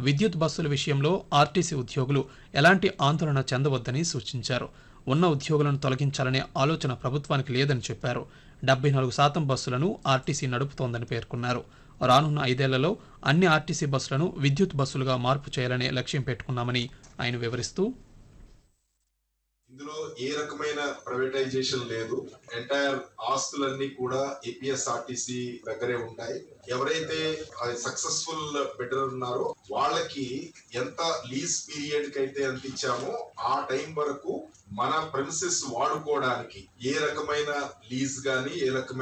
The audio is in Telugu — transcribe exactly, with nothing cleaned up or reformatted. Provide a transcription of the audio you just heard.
విద్యుత్ బస్సుల విషయంలో ఆర్టీసీ ఉద్యోగులు ఎలాంటి ఆందోళన చెందవద్దని సూచించారు. ఉన్న ఉద్యోగులను తొలగించాలనే ఆలోచన ప్రభుత్వానికి లేదని చెప్పారు. డెబ్బై నాలుగు శాతం బస్సులను ఆర్టీసీ నడుపుతోందని పేర్కొన్నారు. రానున్న ఐదేళ్లలో అన్ని ఆర్టీసీ బస్సులను విద్యుత్ బస్సులుగా మార్పు చేయాలనే లక్ష్యం పెట్టుకున్నామని ఆయన వివరిస్తూ, ఇందులో ఏ రకమైన ప్రైవేటైజేషన్ లేదు. ఎంటైర్ ఆస్తులన్నీ కూడా ఏపీఎస్ఆర్టీసీ దగ్గరే ఉంటాయి. ఎవరైతే సక్సెస్ఫుల్ బిడ్డర్ ఉన్నారో వాళ్ళకి ఎంత లీజ్ పీరియడ్ కి అయితే ఎంత ఇచ్చామో ఆ టైం వరకు మన ప్రెమిసెస్ వాడుకోవడానికి ఏ రకమైన లీజ్ గానీ ఏ రకమైన